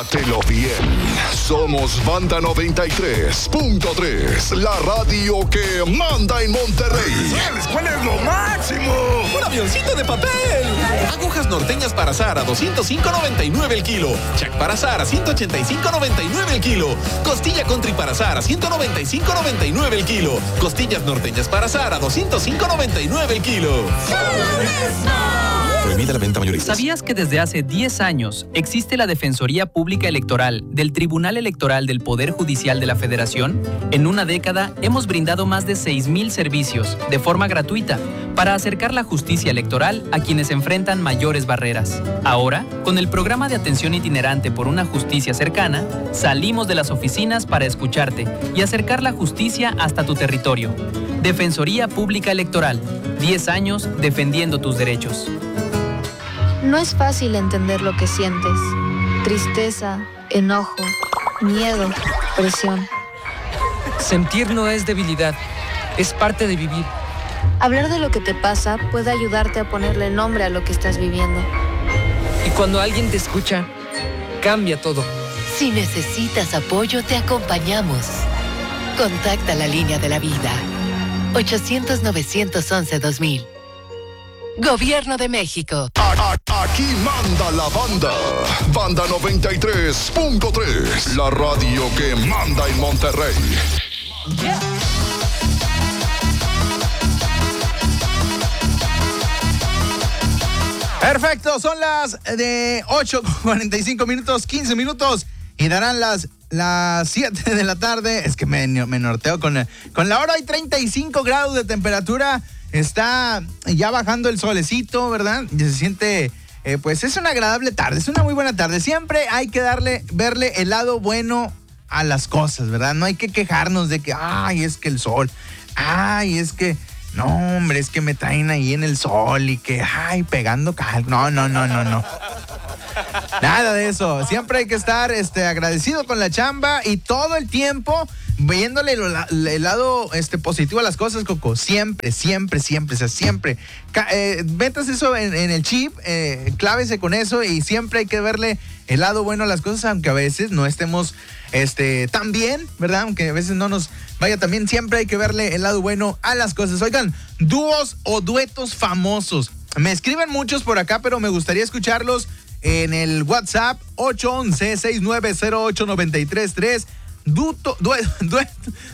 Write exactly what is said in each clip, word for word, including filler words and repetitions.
Pásatelo bien. Somos Banda noventa y tres punto tres, la radio que manda en Monterrey. ¡La escuela es lo máximo! ¡Un avioncito de papel! Agujas norteñas para azar a doscientos cinco noventa y nueve el kilo. Chac para azar a ciento ochenta y cinco noventa y nueve el kilo. Costilla country para azar a ciento noventa y cinco noventa y nueve el kilo. Costillas norteñas para azar a doscientos cinco noventa y nueve el kilo. Prohibida la venta mayorista. ¿Sabías que desde hace diez años existe la Defensoría Pública Electoral del Tribunal Electoral del Poder Judicial de la Federación? En una década hemos brindado más de seis mil servicios de forma gratuita para acercar la justicia electoral a quienes enfrentan mayores barreras. Ahora, con el programa de atención itinerante por una justicia cercana, salimos de las oficinas para escucharte y acercar la justicia hasta tu territorio. Defensoría Pública Electoral, diez años defendiendo tus derechos. No es fácil entender lo que sientes. Tristeza, enojo, miedo, presión. Sentir no es debilidad, es parte de vivir. Hablar de lo que te pasa puede ayudarte a ponerle nombre a lo que estás viviendo. Y cuando alguien te escucha, cambia todo. Si necesitas apoyo, te acompañamos. Contacta la línea de la vida. ochocientos, novecientos once, dos mil. Gobierno de México. A- a- aquí manda la banda. Banda noventa y tres punto tres, la radio que manda en Monterrey. Yeah. Perfecto, son las de ocho cuarenta y cinco minutos, quince minutos y darán las las siete de la tarde. Es que me, me norteo con, con la hora. Hay treinta y cinco grados de temperatura. Está ya bajando el solecito, ¿verdad? Y se siente, eh, pues es una agradable tarde, es una muy buena tarde. Siempre hay que darle, verle el lado bueno a las cosas, ¿verdad? No hay que quejarnos de que, ay, es que el sol, ay, es que, no, hombre, es que me traen ahí en el sol y que, ay, pegando cal. No, no, no, no, no. Nada de eso. Siempre hay que estar este, agradecido con la chamba y todo el tiempo viéndole el, el lado este, positivo a las cosas, Coco. Siempre, siempre, siempre, o sea, siempre. Eh, metas eso en, en el chip, eh, clávese con eso y siempre hay que verle el lado bueno a las cosas, aunque a veces no estemos este, tan bien, ¿verdad? Aunque a veces no nos vaya tan bien, siempre hay que verle el lado bueno a las cosas. Oigan, dúos o duetos famosos. Me escriben muchos por acá, pero me gustaría escucharlos en el WhatsApp ocho once, sesenta y nueve cero ocho, noventa y tres tres. Duto, due, due,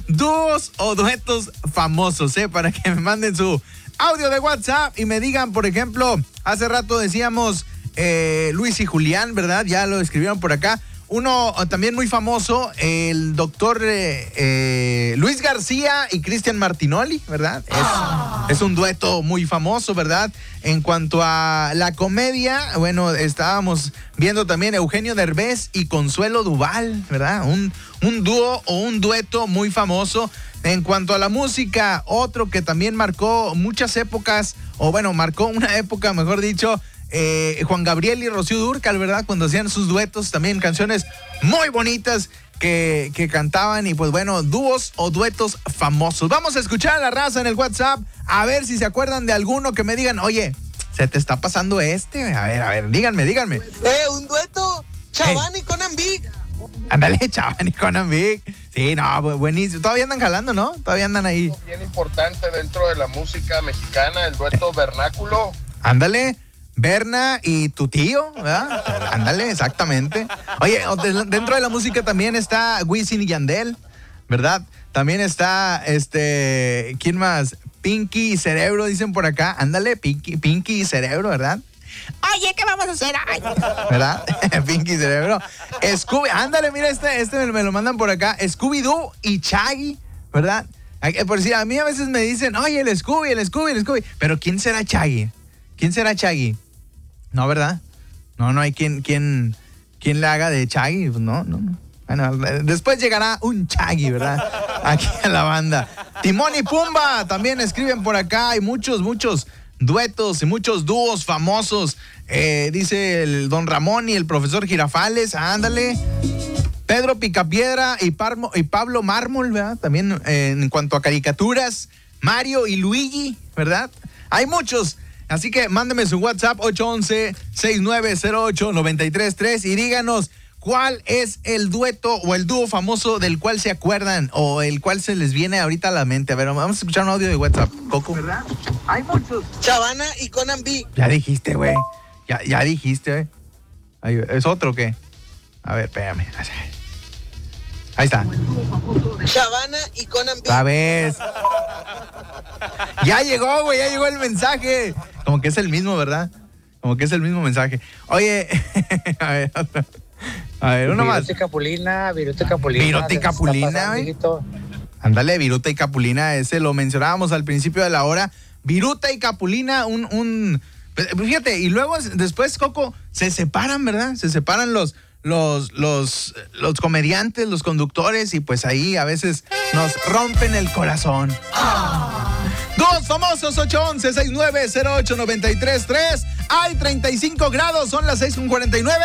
dúos o duetos famosos, ¿eh? Para que me manden su audio de WhatsApp y me digan, por ejemplo, hace rato decíamos eh, Luis y Julián, ¿verdad? Ya lo escribieron por acá. Uno también muy famoso, el doctor eh, eh, Luis García y Cristian Martinoli, ¿verdad? Es, oh. es un dueto muy famoso, ¿verdad? En cuanto a la comedia, bueno, estábamos viendo también Eugenio Derbez y Consuelo Duval, ¿verdad? Un, un dúo o un dueto muy famoso. En cuanto a la música, otro que también marcó muchas épocas, o bueno, marcó una época, mejor dicho, Eh, Juan Gabriel y Rocío Dúrcal, ¿verdad? Cuando hacían sus duetos, también canciones muy bonitas que, que cantaban y pues bueno, dúos o duetos famosos. Vamos a escuchar a la raza en el WhatsApp, a ver si se acuerdan de alguno que me digan, oye, ¿se te está pasando este? A ver, a ver, díganme, díganme. Eh, un dueto, Chaván hey. y Conan Big. Ándale, Chaván y Conan Big. Sí, no, buenísimo. Todavía andan jalando, ¿no? Todavía andan ahí. Bien importante dentro de la música mexicana, el dueto vernáculo. Ándale. Berna y tu tío, ¿verdad? Ándale, exactamente. Oye, dentro de la música también está Wisin y Yandel, ¿verdad? También está, este, ¿quién más? Pinky y Cerebro, dicen por acá. Ándale, Pinky, Pinky y Cerebro, ¿verdad? Oye, ¿qué vamos a hacer? Ay, ¿verdad? Pinky y Cerebro. Scooby, ándale, mira, este, este me lo mandan por acá. Scooby-Doo y Shaggy, ¿verdad? Por si a mí a veces me dicen, oye, el Scooby, el Scooby, el Scooby. Pero ¿quién será Shaggy? ¿Quién será Shaggy? No, ¿verdad? No, no hay quien, quien, quien le haga de Shaggy. Pues no, no, no. Bueno, después llegará un Shaggy, ¿verdad? Aquí a la banda. Timón y Pumba también escriben por acá. Hay muchos, muchos duetos y muchos dúos famosos. Eh, dice el Don Ramón y el profesor Girafales. Ándale. Pedro Picapiedra y, Parmo, y Pablo Mármol, ¿verdad? También eh, en cuanto a caricaturas. Mario y Luigi, ¿verdad? Hay muchos. Así que mándeme su WhatsApp ocho once, sesenta y nueve cero ocho, noventa y tres tres y díganos ¿cuál es el dueto o el dúo famoso del cual se acuerdan o el cual se les viene ahorita a la mente? A ver, vamos a escuchar un audio de WhatsApp, Coco. ¿Verdad? Hay muchos. Chavana y Conan B. Ya dijiste, güey. Ya, ya dijiste, güey. Ahí, ¿es otro o qué? A ver, espérame. Ahí está. Chavana y Conan B. Otra vez. Ya llegó, güey, ya llegó el mensaje. Como que es el mismo, ¿verdad? Como que es el mismo mensaje. Oye, a ver, a ver, uno más. Viruta y Capulina, Viruta y Capulina. Viruta y Capulina, güey. Ándale, Viruta y Capulina, ese lo mencionábamos al principio de la hora. Viruta y Capulina, un, un... Fíjate, y luego después, Coco, se separan, ¿verdad? Se separan los... Los, los, los comediantes, los conductores, y pues ahí a veces nos rompen el corazón. Oh. Dos famosos, ocho once, sesenta y nueve, cero ocho, noventa y tres, tres. Hay treinta y cinco grados, son las seis con cuarenta y nueve.